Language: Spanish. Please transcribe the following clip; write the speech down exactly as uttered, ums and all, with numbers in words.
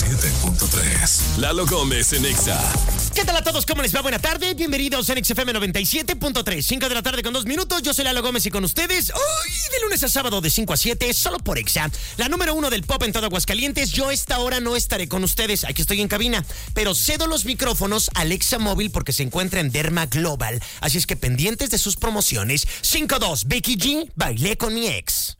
siete punto tres. Lalo Gómez en Exa. ¿Qué tal a todos? ¿Cómo les va? Buena tarde. Bienvenidos en X F M noventa y siete punto tres. cinco de la tarde con dos minutos. Yo soy Lalo Gómez y con ustedes, hoy de lunes a sábado de cinco a siete, solo por Exa. La número uno del pop en todo Aguascalientes. Yo a esta hora no estaré con ustedes. Aquí estoy en cabina. Pero cedo los micrófonos al Exa Móvil porque se encuentra en Derma Global. Así es que pendientes de sus promociones. cinco dos, Becky G, bailé con mi ex.